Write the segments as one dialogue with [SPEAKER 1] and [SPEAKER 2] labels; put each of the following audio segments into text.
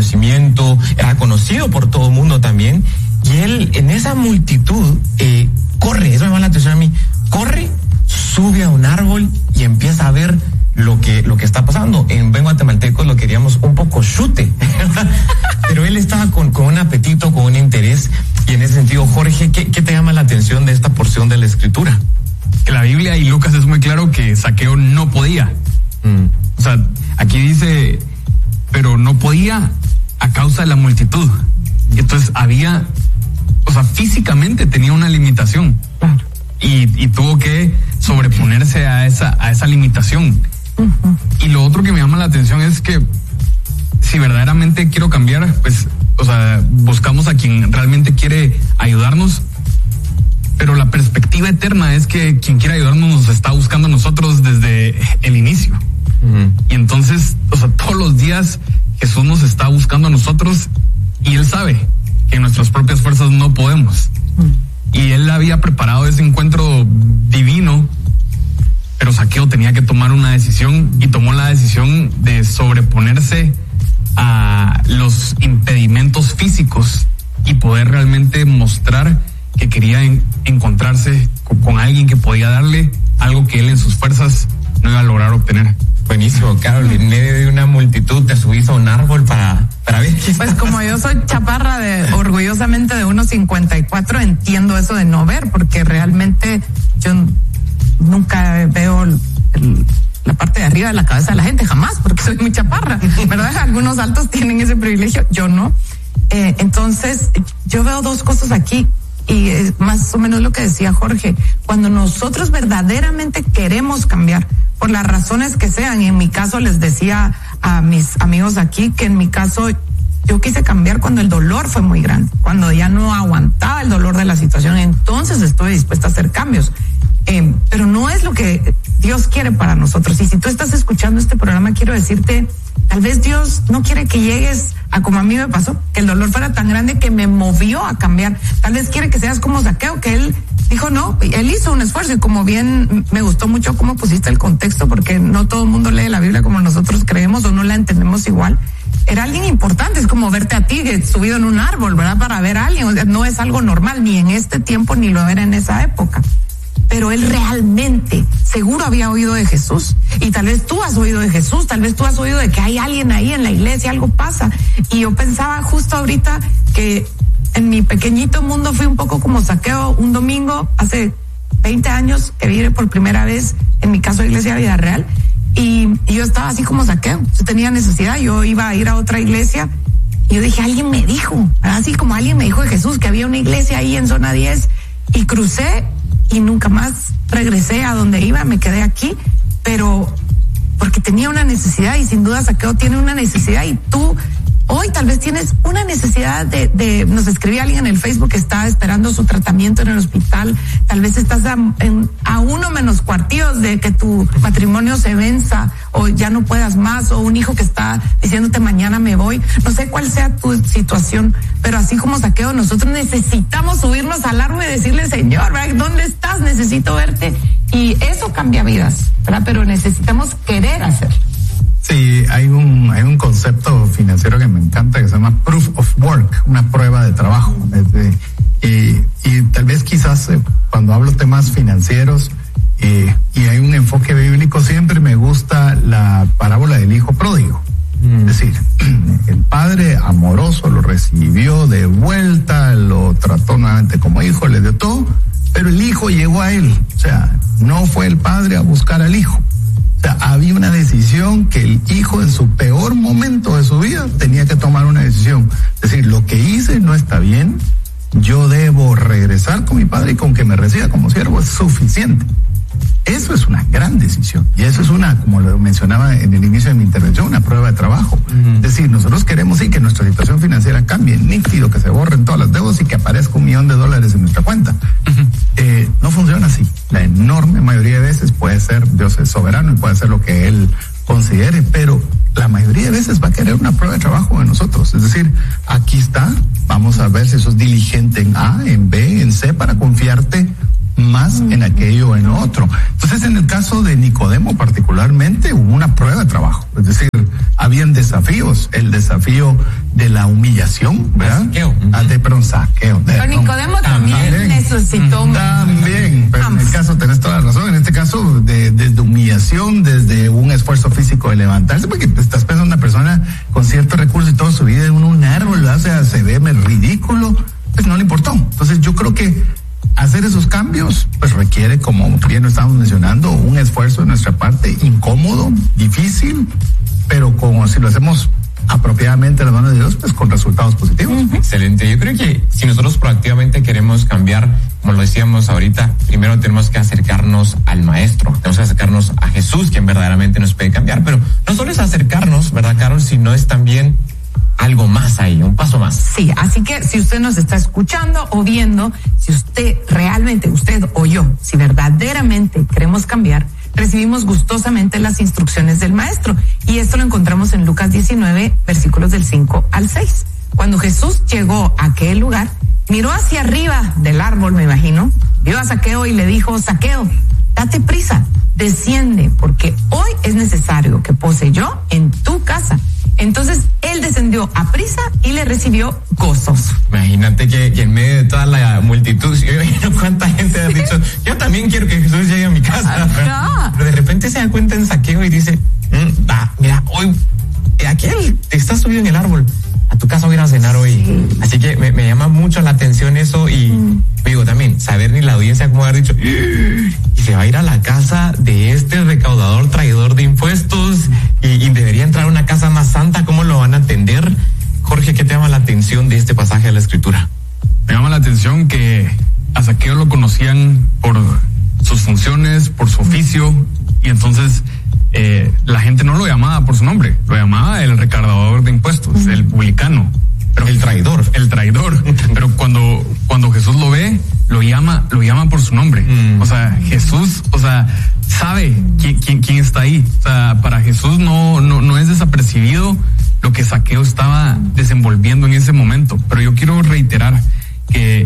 [SPEAKER 1] reconocimiento, era conocido por todo el mundo también, y él en esa multitud corre, eso me llama la atención a mí, corre, sube a un árbol y empieza a ver lo que está pasando. En buen guatemalteco lo queríamos un poco chute, pero él estaba con un apetito, con un interés, y en ese sentido, Jorge, ¿qué te llama la atención de esta porción de la Escritura?
[SPEAKER 2] Que la Biblia y Lucas es muy claro que Zaqueo no podía. O sea, aquí dice, pero no podía a causa de la multitud. Entonces había, o sea, físicamente tenía una limitación. Y tuvo que sobreponerse a esa limitación. Y lo otro que me llama la atención es que si verdaderamente quiero cambiar, pues, o sea, buscamos a quien realmente quiere ayudarnos, pero la perspectiva eterna es que quien quiere ayudarnos nos está buscando a nosotros desde el inicio. Y entonces, o sea, todos los días Jesús nos está buscando a nosotros y Él sabe que en nuestras propias fuerzas no podemos. Y Él había preparado ese encuentro divino, pero Zaqueo tenía que tomar una decisión, y tomó la decisión de sobreponerse a los impedimentos físicos y poder realmente mostrar que quería encontrarse con alguien que podía darle algo que él en sus fuerzas no iba a lograr obtener.
[SPEAKER 1] Buenísimo, Carol. En medio de una multitud te subís a un árbol para ver qué
[SPEAKER 3] Pues como yo soy chaparra orgullosamente de 1.54, entiendo eso de no ver, porque realmente yo nunca veo la parte de arriba de la cabeza de la gente, jamás, porque soy muy chaparra, ¿verdad? Algunos altos tienen ese privilegio, yo no. Entonces, yo veo dos cosas aquí, y es más o menos lo que decía Jorge. Cuando nosotros verdaderamente queremos cambiar, por las razones que sean, y en mi caso les decía a mis amigos aquí que en mi caso yo quise cambiar cuando el dolor fue muy grande, cuando ya no aguantaba el dolor de la situación, entonces estoy dispuesta a hacer cambios. Pero no es lo que Dios quiere para nosotros. Y si tú estás escuchando este programa, quiero decirte, tal vez Dios no quiere que llegues a como a mí me pasó, que el dolor fuera tan grande que me movió a cambiar. Tal vez quiere que seas como Zaqueo, que él dijo no, él hizo un esfuerzo, y como bien me gustó mucho cómo pusiste el contexto, porque no todo el mundo lee la Biblia como nosotros creemos o no la entendemos igual. Era alguien importante, es como verte a ti subido en un árbol, ¿verdad? Para ver a alguien, o sea, no es algo normal, ni en este tiempo, ni lo era en esa época. Pero él realmente seguro había oído de Jesús, y tal vez tú has oído de Jesús, tal vez tú has oído de que hay alguien ahí en la iglesia, algo pasa. Y yo pensaba justo ahorita que en mi pequeñito mundo fui un poco como Zaqueo un domingo hace 20 años que vine por primera vez, en mi caso Iglesia Vida Real, y yo estaba así como Zaqueo, yo tenía necesidad, yo iba a ir a otra iglesia, y yo dije, alguien me dijo, así como alguien me dijo de Jesús, que había una iglesia ahí en zona 10, y crucé, y nunca más regresé a donde iba, me quedé aquí, pero porque tenía una necesidad, y sin duda Zaqueo tiene una necesidad, y tú hoy tal vez tienes una necesidad nos escribía alguien en el Facebook que está esperando su tratamiento en el hospital, tal vez estás a uno menos cuartillos de que tu matrimonio se venza, o ya no puedas más, o un hijo que está diciéndote mañana me voy, no sé cuál sea tu situación, pero así como Zaqueo, nosotros necesitamos subirnos al árbol y decirle, Señor, ¿verdad? ¿Dónde estás? Necesito verte, y eso cambia vidas, ¿verdad? Pero necesitamos querer hacerlo.
[SPEAKER 4] Sí, hay un concepto financiero que me encanta que se llama proof of work, una prueba de trabajo. Y tal vez quizás cuando hablo temas financieros y hay un enfoque bíblico, siempre me gusta la parábola del hijo pródigo. Es decir, el padre amoroso lo recibió de vuelta, lo trató nuevamente como hijo, le dio todo, pero el hijo llegó a él. O sea, no fue el padre a buscar al hijo. O sea, había una decisión que el hijo en su peor momento de su vida tenía que tomar una decisión. Es decir, lo que hice no está bien, yo debo regresar con mi padre y con que me reciba como siervo es suficiente. Eso es una gran decisión, y eso es como lo mencionaba en el inicio de mi intervención, una prueba de trabajo. Es decir, nosotros queremos que nuestra situación financiera cambie, nítido, que se borren todas las deudas y que aparezca $1 millón en nuestra cuenta. No funciona así. La enorme mayoría de veces puede ser, Dios es soberano y puede hacer lo que Él considere, pero la mayoría de veces va a querer una prueba de trabajo de nosotros. Es decir, aquí está, vamos a ver si sos diligente en A, en B, en C, para confiarte más en aquello o en lo otro. Entonces, en el caso de Nicodemo particularmente, hubo una prueba de trabajo. Es decir, habían desafíos. El desafío de la humillación, ¿verdad? Saqueo.
[SPEAKER 3] Pero Nicodemo también necesitó.
[SPEAKER 4] También, pero en el caso tenés toda la razón. En este caso, desde humillación, desde un esfuerzo físico de levantarse, porque estás pensando en una persona con ciertos recursos y toda su vida en un árbol, ¿verdad? O sea, se ve ridículo, pues no le importó. Entonces, yo creo que hacer esos cambios, pues requiere, como bien lo estamos mencionando, un esfuerzo de nuestra parte, incómodo, difícil, pero como si lo hacemos apropiadamente a la mano de Dios, pues con resultados positivos.
[SPEAKER 1] Excelente. Yo creo que si nosotros proactivamente queremos cambiar, como lo decíamos ahorita, primero tenemos que acercarnos al Maestro, tenemos que acercarnos a Jesús, quien verdaderamente nos puede cambiar, pero no solo es acercarnos, ¿verdad, Carol? Sino es también algo más ahí, un paso más.
[SPEAKER 3] Sí, así que si usted nos está escuchando o viendo, si usted realmente, usted o yo, si verdaderamente queremos cambiar, recibimos gustosamente las instrucciones del Maestro. Y esto lo encontramos en Lucas 19, versículos del 5 al 6. Cuando Jesús llegó a aquel lugar, miró hacia arriba del árbol, me imagino, vio a Zaqueo y le dijo: Zaqueo, date prisa, desciende, porque hoy es necesario que pose yo en tu casa. Entonces él descendió a prisa y le recibió gozoso.
[SPEAKER 1] Imagínate que en medio de toda la multitud, yo imagino cuánta gente ha dicho: yo también quiero que Jesús llegue a mi casa. Pero de repente se da cuenta en Zaqueo y dice: mira, hoy aquel está subido en el árbol, a tu casa voy a ir a cenar hoy. Sí. Así que me llama mucho la atención eso y digo también, saber ni la audiencia cómo haber dicho, y se va a ir a la casa de este recaudador, traidor de impuestos y debería entrar a una casa más santa, ¿cómo lo van a atender? Jorge, ¿qué te llama la atención de este pasaje de la Escritura?
[SPEAKER 2] Me llama la atención que a Zaqueo lo conocían por sus funciones, por su oficio, y entonces la gente no lo llamaba por su nombre, lo llamaba el recaudador de impuestos, el publicano.
[SPEAKER 1] Pero el traidor.
[SPEAKER 2] Pero cuando Jesús lo ve, lo llama por su nombre. O sea, Jesús, sabe quién está ahí. O sea, para Jesús no es desapercibido lo que Zaqueo estaba desenvolviendo en ese momento. Pero yo quiero reiterar que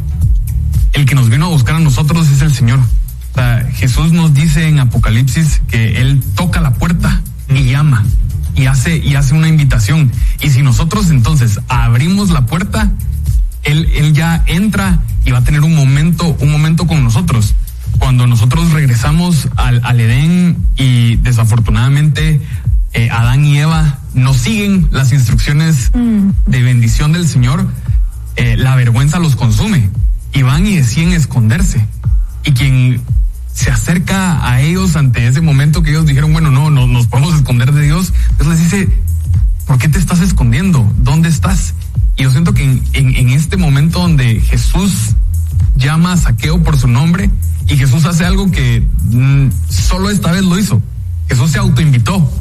[SPEAKER 2] el que nos vino a buscar a nosotros es el Señor. O sea, Jesús nos dice en Apocalipsis que Él toca la puerta y llama. Y hace una invitación. Y si nosotros entonces abrimos la puerta, él ya entra y va a tener un momento con nosotros. Cuando nosotros regresamos al Edén y desafortunadamente Adán y Eva no siguen las instrucciones de bendición del Señor, la vergüenza los consume y van y deciden esconderse. Y quien se acerca a ellos ante ese momento que ellos dijeron, bueno, no nos podemos esconder de Dios, Dios les dice: ¿por qué te estás escondiendo? ¿Dónde estás? Y yo siento que en este momento donde Jesús llama a Zaqueo por su nombre, y Jesús hace algo que solo esta vez lo hizo, Jesús se autoinvitó.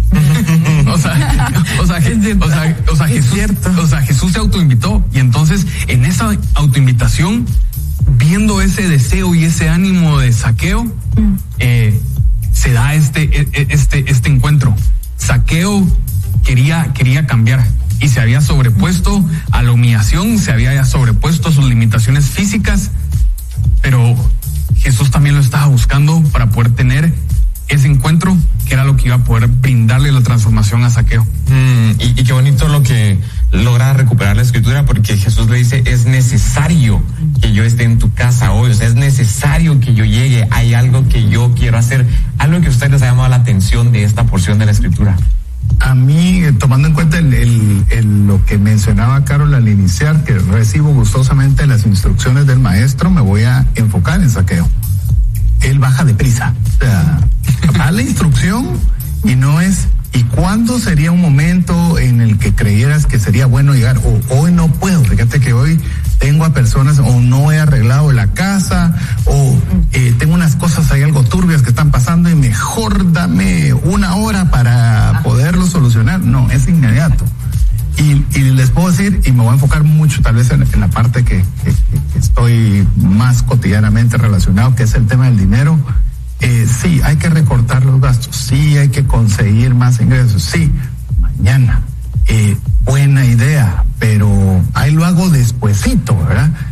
[SPEAKER 2] Jesús se autoinvitó, y entonces en esa autoinvitación, viendo ese deseo y ese ánimo de Zaqueo, se da este encuentro. Zaqueo quería cambiar y se había sobrepuesto a la humillación, se había sobrepuesto a sus limitaciones físicas, pero Jesús también lo estaba buscando para poder tener ese encuentro que era lo que iba a poder brindarle la transformación a Zaqueo.
[SPEAKER 1] Y qué bonito lo que logra recuperar la Escritura, porque Jesús le dice: es necesario que yo esté en tu casa hoy, o sea, es necesario que yo llegue, hay algo que yo quiero hacer. Algo que a ustedes les ha llamado la atención de esta porción de la Escritura.
[SPEAKER 4] A mí, tomando en cuenta lo que mencionaba Carol al iniciar, que recibo gustosamente las instrucciones del Maestro, me voy a enfocar en Zaqueo. Él baja deprisa, o sea, da la instrucción y no es: ¿y cuándo sería un momento en el que creyeras que sería bueno llegar? O hoy no puedo, fíjate que hoy tengo a personas, o no he arreglado la casa, o tengo unas cosas ahí algo turbias que están pasando y mejor dame una hora para poderlo solucionar. No, es inmediato. Y les puedo decir, y me voy a enfocar mucho tal vez en la parte que estoy más cotidianamente relacionado, que es el tema del dinero. Sí, hay que recortar los gastos, sí, hay que conseguir más ingresos, sí, mañana, buena idea, pero ahí lo hago despuesito, ¿verdad?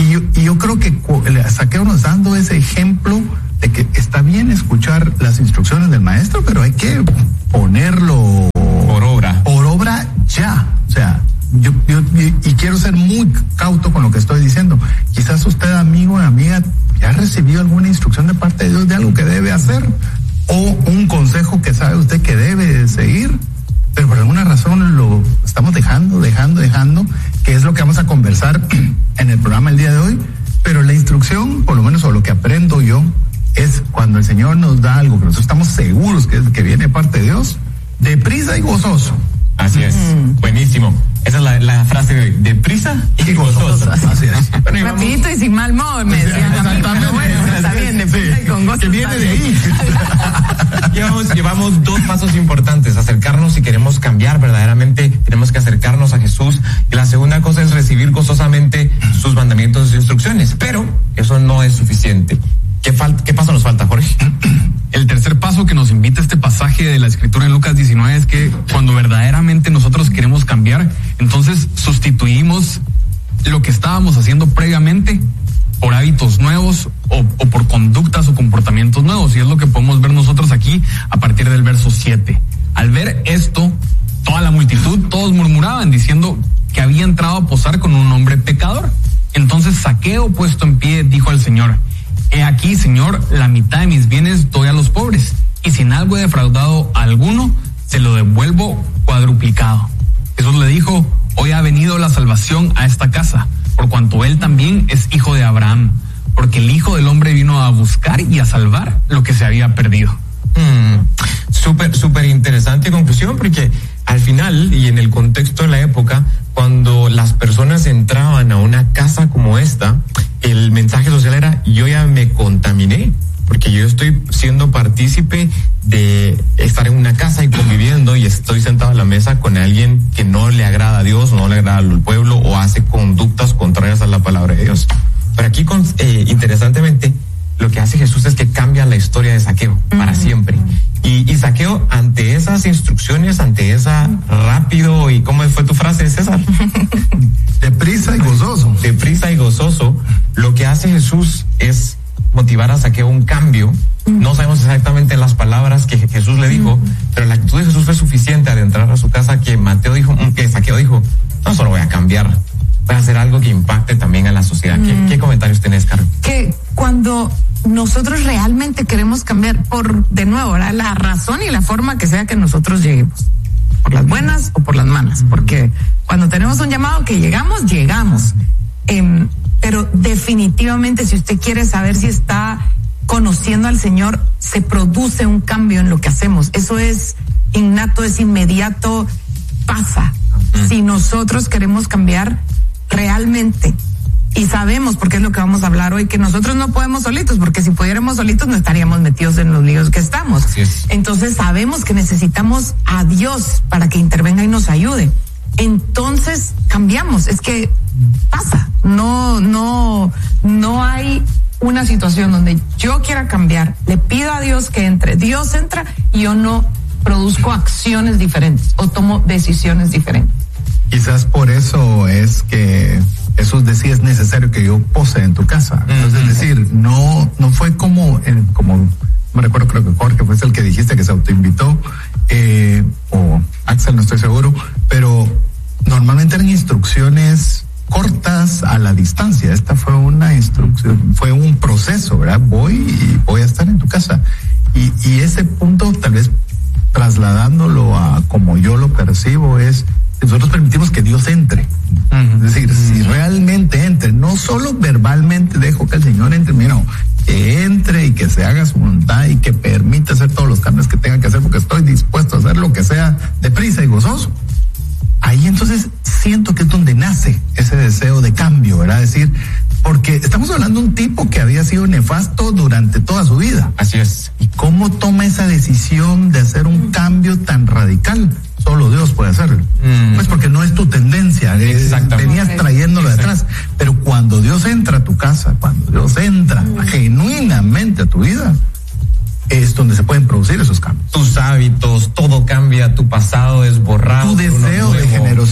[SPEAKER 4] Y yo creo que Zaqueo nos está dando ese ejemplo de que está bien escuchar las instrucciones del maestro, pero hay que ponerlo
[SPEAKER 1] por obra
[SPEAKER 4] ya. O sea, yo quiero ser muy cauto con lo que estoy diciendo. Quizás usted, amigo o amiga, ya ha recibido alguna instrucción de parte de Dios de algo que debe hacer, o un consejo que sabe usted que debe seguir, pero por alguna razón lo estamos dejando, que es lo que vamos a conversar en el programa el día de hoy. Pero la instrucción, por lo menos, o lo que aprendo yo, es cuando el Señor nos da algo que nosotros estamos seguros que viene de parte de Dios, deprisa y gozoso.
[SPEAKER 1] Así es, buenísimo. Esa es la frase de hoy, deprisa y gozoso.
[SPEAKER 4] Así es.
[SPEAKER 3] Rapidito y sin mal modo, me decían. Pero bueno, está bien, deprisa y con gozo.
[SPEAKER 4] Que viene de ahí.
[SPEAKER 1] Llevamos 2 pasos importantes: acercarnos. Si queremos cambiar verdaderamente, tenemos que acercarnos a Jesús. Y la segunda cosa es recibir gozosamente sus mandamientos e instrucciones. Pero eso no es suficiente. ¿Qué paso nos falta, Jorge?
[SPEAKER 2] El tercer paso que nos invita este pasaje de la Escritura en Lucas 19 es que cuando verdaderamente nosotros queremos cambiar, entonces sustituimos lo que estábamos haciendo previamente por hábitos nuevos o por conductas o comportamientos nuevos. Y es lo que podemos ver nosotros aquí a partir del verso 7. Al ver esto, toda la multitud, todos murmuraban diciendo que había entrado a posar con un hombre pecador. Entonces Zaqueo, puesto en pie, dijo al Señor: He aquí, Señor, la mitad de mis bienes doy a los pobres, y si en algo he defraudado a alguno, se lo devuelvo cuadruplicado. Jesús le dijo: Hoy ha venido la salvación a esta casa, por cuanto él también es hijo de Abraham, porque el Hijo del Hombre vino a buscar y a salvar lo que se había perdido.
[SPEAKER 1] Súper interesante conclusión, porque al final, y en el contexto de la época, cuando las personas entraban a una casa como esta, el mensaje social era: yo ya me contaminé, porque yo estoy siendo partícipe de estar en una casa y conviviendo, y estoy sentado a la mesa con alguien que no le agrada a Dios, no le agrada al pueblo, o hace conductas contrarias a la palabra de Dios. Pero aquí, interesantemente, lo que hace Jesús es que cambia la historia de Zaqueo para siempre. Y Zaqueo, ante esas instrucciones, ante esa rápido, y ¿cómo fue tu frase, César?
[SPEAKER 4] Deprisa y gozoso.
[SPEAKER 1] Deprisa y gozoso. Lo que hace Jesús es motivar a Zaqueo un cambio. No sabemos exactamente las palabras que Jesús le dijo, pero la actitud de Jesús fue suficiente al entrar a su casa que Zaqueo dijo: no solo voy a cambiar, voy a hacer algo que impacte también a la sociedad. ¿Qué comentarios tenés, Carmen?
[SPEAKER 3] Que cuando nosotros realmente queremos cambiar por, de nuevo, la razón y la forma que sea que nosotros lleguemos, por las buenas o por las malas, porque cuando tenemos un llamado que llegamos. Pero definitivamente, si usted quiere saber si está conociendo al Señor, se produce un cambio en lo que hacemos. Eso es innato, es inmediato, pasa. Si nosotros queremos cambiar realmente, y sabemos, porque es lo que vamos a hablar hoy, que nosotros no podemos solitos, porque si pudiéramos solitos no estaríamos metidos en los líos que estamos. Entonces sabemos que necesitamos a Dios para que intervenga y nos ayude. Entonces cambiamos. Es que pasa. No hay una situación donde yo quiera cambiar, le pido a Dios que entre, Dios entra y yo no produzco acciones diferentes o tomo decisiones diferentes.
[SPEAKER 4] Quizás por eso es que Jesús decía: es necesario que yo pose en tu casa. Entonces, es decir, no fue como me recuerdo, creo que Jorge fue el que dijiste que se autoinvitó, o Axel, no estoy seguro, pero normalmente eran instrucciones cortas a la distancia. Esta fue una instrucción, fue un proceso, ¿verdad? Voy a estar en tu casa. Y ese punto, tal vez trasladándolo a como yo lo percibo, es: nosotros permitimos que Dios entre. Es decir, si realmente entre, no solo verbalmente dejo que el Señor entre, que entre y que se haga su voluntad y que permita hacer todos los cambios que tenga que hacer, porque estoy dispuesto a hacer lo que sea deprisa y gozoso. Ahí entonces siento que es donde nace ese deseo de cambio, ¿verdad? Es decir, porque estamos hablando de un tipo que había sido nefasto durante toda su vida.
[SPEAKER 1] Así es.
[SPEAKER 4] ¿Y cómo toma esa decisión de hacer un cambio tan radical? Solo Dios puede hacerlo. Pues porque no es tu tendencia. Venías trayéndolo de atrás. Pero cuando Dios entra a tu casa, cuando Dios entra genuinamente a tu vida, es donde se pueden producir esos cambios.
[SPEAKER 1] Tus hábitos, todo cambia, tu pasado es borrado.
[SPEAKER 4] Tu deseo de generosidad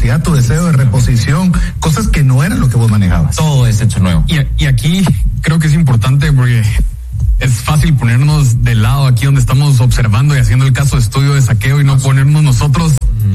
[SPEAKER 4] felicidad, tu deseo de reposición, cosas que no eran lo que vos manejabas.
[SPEAKER 1] Todo es hecho nuevo.
[SPEAKER 2] Y aquí creo que es importante porque es fácil ponernos del lado aquí donde estamos observando y haciendo el caso de estudio de Zaqueo y no ponernos nosotros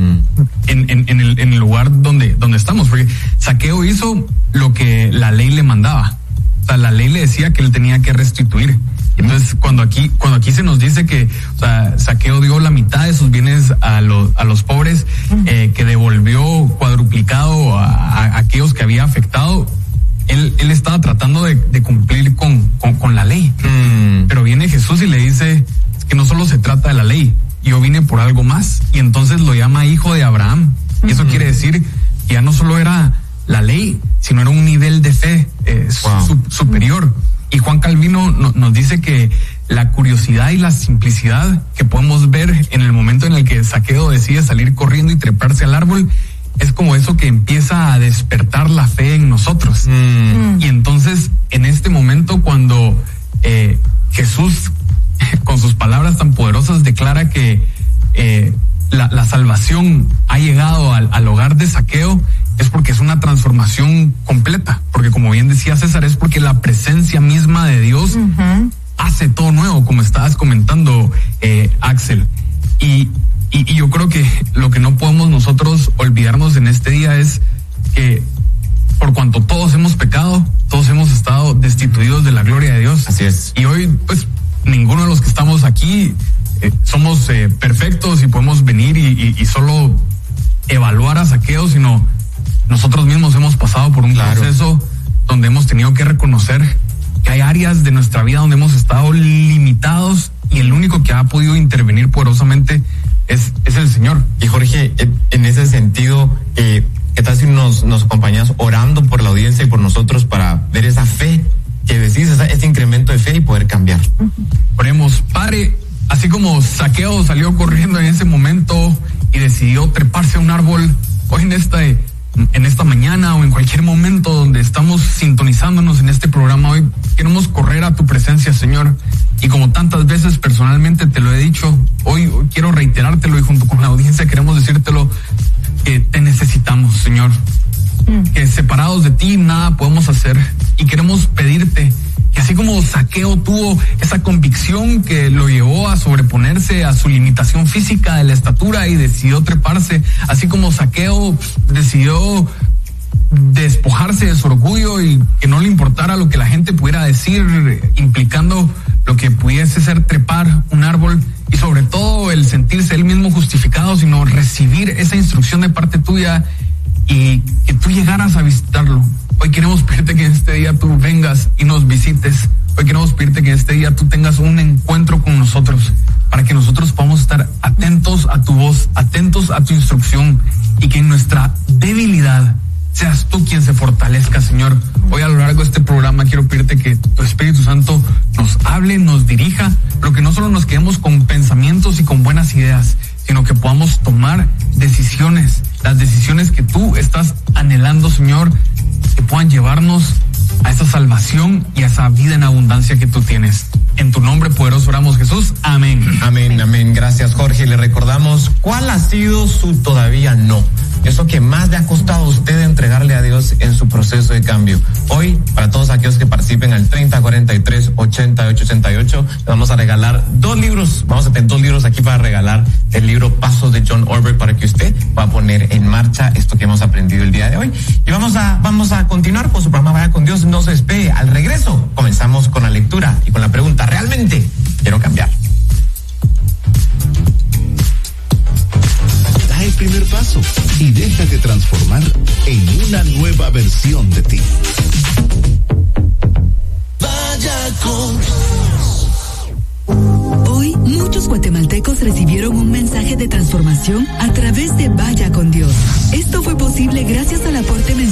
[SPEAKER 2] en el lugar donde estamos, porque Zaqueo hizo lo que la ley le mandaba. O sea, la ley le decía que él tenía que restituir. Entonces, cuando aquí se nos dice que, o sea, Zaqueo dio la mitad de sus bienes a los pobres, que devolvió cuadruplicado a aquellos que había afectado, él estaba tratando de cumplir con la ley. Pero viene Jesús y le dice que no solo se trata de la ley, yo vine por algo más, y entonces lo llama hijo de Abraham. Y eso quiere decir que ya no solo era la ley, sino era un nivel de fe superior. Y Juan Calvino nos dice que la curiosidad y la simplicidad que podemos ver en el momento en el que Zaqueo decide salir corriendo y treparse al árbol es como eso que empieza a despertar la fe en nosotros. Y entonces, en este momento, cuando Jesús, con sus palabras tan poderosas, declara que la salvación ha llegado al hogar de Zaqueo, es porque es una transformación completa. Porque, como bien decía César, es porque la presencia misma de Dios hace todo nuevo, como estabas comentando, Axel. Y yo creo que lo que no podemos nosotros olvidarnos en este día es que por cuanto todos hemos pecado, todos hemos estado destituidos de la gloria de Dios.
[SPEAKER 1] Así es.
[SPEAKER 2] Y hoy, pues, ninguno de los que estamos aquí somos perfectos y podemos venir y solo evaluar a Zaqueo, sino nosotros mismos hemos pasado por un proceso donde hemos tenido que reconocer que hay áreas de nuestra vida donde hemos estado limitados y el único que ha podido intervenir poderosamente es el Señor.
[SPEAKER 1] Y Jorge, en ese sentido, ¿qué tal si nos acompañas orando por la audiencia y por nosotros para ver esa fe que decís, ese incremento de fe y poder cambiar?
[SPEAKER 2] Oremos. Padre, así como Zaqueo salió corriendo en ese momento y decidió treparse a un árbol, hoy en esta mañana o en cualquier momento donde estamos sintonizándonos en este programa, hoy queremos correr a tu presencia, Señor. Y como tantas veces personalmente te lo he dicho, hoy quiero reiterártelo y junto con la audiencia queremos decírtelo, que te necesitamos, Señor. Que separados de ti nada podemos hacer, y queremos pedirte que así como Zaqueo tuvo esa convicción que lo llevó a sobreponerse a su limitación física de la estatura y decidió treparse, así como Zaqueo decidió despojarse de su orgullo y que no le importara lo que la gente pudiera decir, implicando lo que pudiese ser trepar un árbol, y sobre todo el sentirse él mismo justificado, sino recibir esa instrucción de parte tuya y que tú llegaras a visitarlo. Hoy queremos pedirte que en este día tú vengas y nos visites. Hoy queremos pedirte que en este día tú tengas un encuentro con nosotros, para que nosotros podamos estar atentos a tu voz, atentos a tu instrucción, y que en nuestra debilidad seas tú quien se fortalezca, Señor. Hoy a lo largo de este programa quiero pedirte que tu Espíritu Santo nos hable, nos dirija, pero que no solo nos quedemos con pensamientos y con buenas ideas, sino que podamos tomar decisiones, las decisiones que tú estás anhelando, Señor, que puedan llevarnos a esa salvación y a esa vida en abundancia que tú tienes. En tu nombre poderoso oramos, Jesús. Amén.
[SPEAKER 1] Amén, amén. Gracias, Jorge. Le recordamos cuál ha sido su todavía no. Eso que más le ha costado a usted entregarle a Dios en su proceso de cambio. Hoy, para todos aquellos que participen al 3043-8888, le vamos a regalar 2 libros. Vamos a tener 2 libros aquí para regalar. El libro Pasos de John Ortberg, para que usted pueda poner en marcha esto que hemos aprendido el día de hoy. Y vamos a continuar con su programa Vaya con Dios. No se despegue. Al regreso, comenzamos con la lectura y con la pregunta: ¿realmente quiero cambiar?
[SPEAKER 5] Da el primer paso y déjate transformar en una nueva versión de ti. Vaya con Dios.
[SPEAKER 6] Hoy, muchos guatemaltecos recibieron un mensaje de transformación a través de Vaya con Dios. Esto fue posible gracias al aporte mensual